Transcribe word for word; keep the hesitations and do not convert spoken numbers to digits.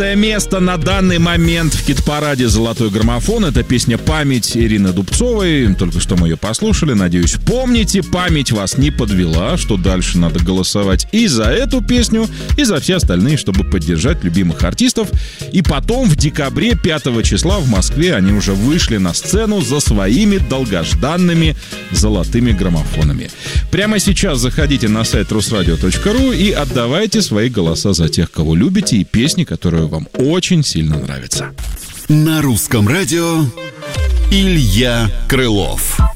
Место на данный момент в хит-параде «Золотой граммофон» — это песня «Память» Ирины Дубцовой. Только что мы ее послушали, надеюсь, помните. Память вас не подвела, что дальше надо голосовать и за эту песню, и за все остальные, чтобы поддержать любимых артистов. И потом в декабре, пятого числа в Москве они уже вышли на сцену за своими долгожданными золотыми граммофонами. Прямо сейчас заходите на сайт русрадио точка ру и отдавайте свои голоса за тех, кого любите, и песни, которые вам очень сильно нравятся. На русском радио Илья Крылов.